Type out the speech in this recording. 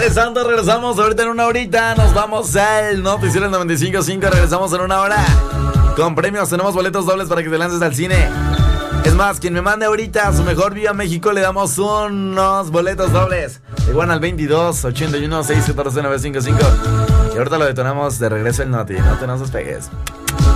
Regresamos ahorita en una horita. Nos vamos al Noticiero 95.5. Regresamos en una hora con premios. Tenemos boletos dobles para que te lances al cine. Es más, quien me mande ahorita su mejor Viva México, le damos unos boletos dobles. Igual al 22 81 614 955. Y ahorita lo detonamos de regreso el Noti. No te nos despegues.